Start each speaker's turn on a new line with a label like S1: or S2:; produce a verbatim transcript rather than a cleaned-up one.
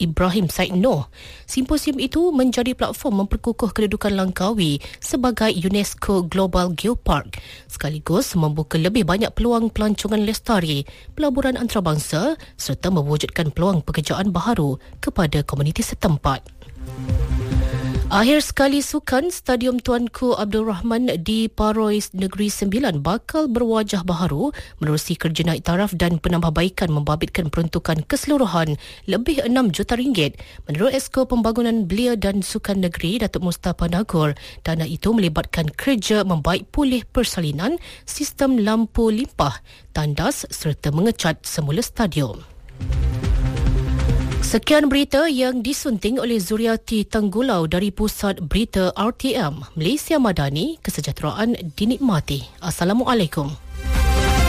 S1: Ibrahim Said Noh. Simposium itu menjadi platform memperkukuh kedudukan Langkawi sebagai UNESCO Global Geopark, sekaligus membuka lebih banyak peluang pelancongan lestari, pelaburan antarabangsa serta mewujudkan peluang pekerjaan baharu kepada komuniti setempat. Akhir sekali sukan, Stadium Tuanku Abdul Rahman di Paroi Negeri Sembilan bakal berwajah baharu menerusi kerja naik taraf dan penambahbaikan membabitkan peruntukan keseluruhan lebih enam juta ringgit. Menurut Esko Pembangunan Belia dan Sukan Negeri Datuk Mustafa Nagor, dana itu melibatkan kerja membaik pulih persalinan, sistem lampu limpah, tandas serta mengecat semula stadium. Sekian berita yang disunting oleh Zuriati Tenggulau dari Pusat Berita R T M. Malaysia Madani, kesejahteraan dinikmati. Assalamualaikum.